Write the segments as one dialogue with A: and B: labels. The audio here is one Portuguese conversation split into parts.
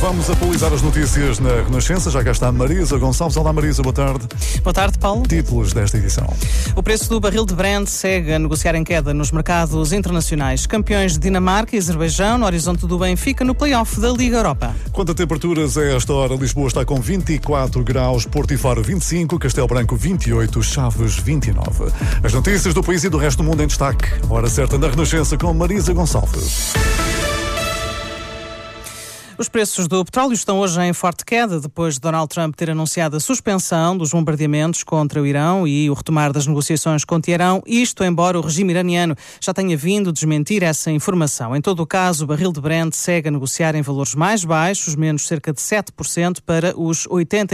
A: Vamos atualizar as notícias na Renascença. Já cá está a Marisa Gonçalves. Olá Marisa, boa tarde.
B: Boa tarde, Paulo.
A: Títulos desta edição.
B: O preço do barril de Brent segue a negociar em queda nos mercados internacionais. Campeões de Dinamarca e Azerbaijão no horizonte do Benfica no play-off da Liga Europa.
A: Quanto a temperaturas, a esta hora Lisboa está com 24 graus, Porto e Faro 25, Castelo Branco 28, Chaves 29. As notícias do país e do resto do mundo em destaque. Hora certa na Renascença com Marisa Gonçalves.
B: Os preços do petróleo estão hoje em forte queda depois de Donald Trump ter anunciado a suspensão dos bombardeamentos contra o Irão e o retomar das negociações com Teherão, isto embora o regime iraniano já tenha vindo desmentir essa informação. Em todo o caso, o barril de Brent segue a negociar em valores mais baixos, menos cerca de 7% para os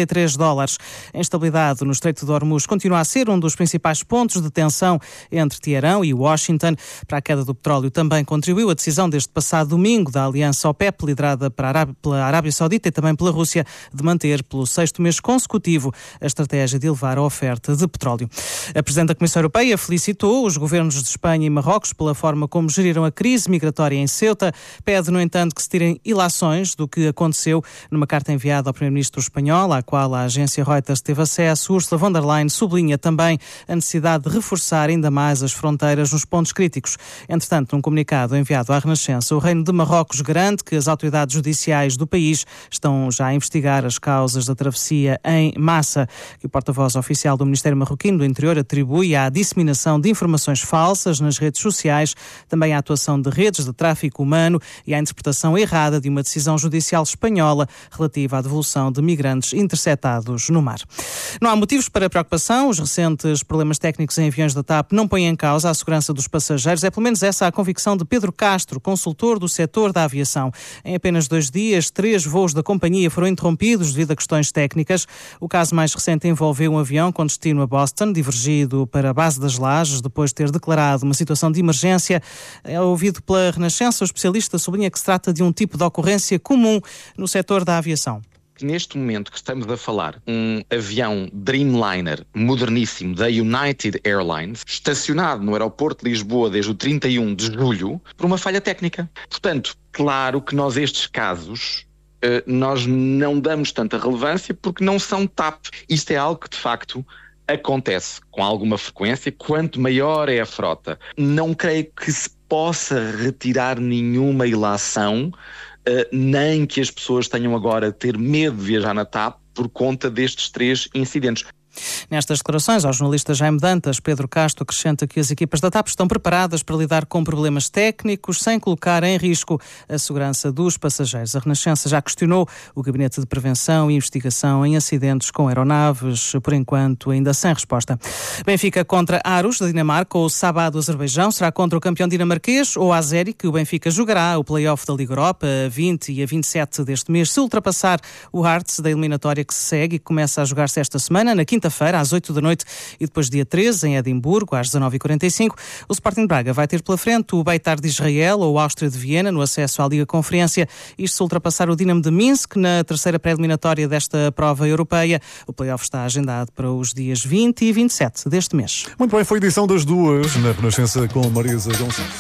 B: $83. A instabilidade no Estreito de Hormuz continua a ser um dos principais pontos de tensão entre Teherão e Washington. Para a queda do petróleo também contribuiu a decisão deste passado domingo da aliança OPEP, liderada pela Arábia Saudita e também pela Rússia, de manter pelo 6º mês consecutivo a estratégia de elevar a oferta de petróleo. A Presidente da Comissão Europeia felicitou os governos de Espanha e Marrocos pela forma como geriram a crise migratória em Ceuta. Pede, no entanto, que se tirem ilações do que aconteceu. Numa carta enviada ao Primeiro-Ministro espanhol, à qual a agência Reuters teve acesso, Ursula von der Leyen sublinha também a necessidade de reforçar ainda mais as fronteiras nos pontos críticos. Entretanto, num comunicado enviado à Renascença, o Reino de Marrocos garante que as autoridades judiciais do país estão já a investigar as causas da travessia em massa, que o porta-voz oficial do Ministério Marroquino do Interior atribui à disseminação de informações falsas nas redes sociais, também à atuação de redes de tráfico humano e à interpretação errada de uma decisão judicial espanhola relativa à devolução de migrantes interceptados no mar. Não há motivos para preocupação. Os recentes problemas técnicos em aviões da TAP não põem em causa a segurança dos passageiros. É pelo menos essa a convicção de Pedro Castro, consultor do setor da aviação. Em apenas 2 dias, 3 voos da companhia foram interrompidos devido a questões técnicas. O caso mais recente envolveu um avião com destino a Boston, divergido para a base das Lajes, depois de ter declarado uma situação de emergência. Ouvido pela Renascença, o especialista sublinha que se trata de um tipo de ocorrência comum no setor da aviação.
C: Neste momento que estamos a falar, um avião Dreamliner moderníssimo da United Airlines, estacionado no aeroporto de Lisboa desde o 31 de julho, por uma falha técnica. Portanto, claro que nós estes casos, nós não damos tanta relevância porque não são TAP. Isto é algo que, de facto, acontece com alguma frequência. Quanto maior é a frota, não creio que se possa retirar nenhuma ilação, nem que as pessoas tenham agora a ter medo de viajar na TAP por conta destes 3 incidentes.
B: Nestas declarações ao jornalista Jaime Dantas, Pedro Castro acrescenta que as equipas da TAP estão preparadas para lidar com problemas técnicos sem colocar em risco a segurança dos passageiros. A Renascença já questionou o Gabinete de Prevenção e Investigação em acidentes com aeronaves, por enquanto ainda sem resposta. Benfica contra Aarhus, da Dinamarca, ou Sabah, do Azerbaijão. Será contra o campeão dinamarquês ou Azeri, que o Benfica jogará o play-off da Liga Europa a 20 e a 27 deste mês, se ultrapassar o Hearts da eliminatória que se segue e que começa a jogar-se esta semana, na quinta-feira, às 8 da noite, e depois dia 13, em Edimburgo, às 19h45. O Sporting de Braga vai ter pela frente o Beitar de Israel ou o Áustria de Viena no acesso à Liga Conferência. Isto se ultrapassar o Dinamo de Minsk na terceira pré-eliminatória desta prova europeia. O play-off está agendado para os dias 20 e 27 deste mês.
A: Muito bem, foi a edição das 2 na Renascença com Marisa Gonçalves.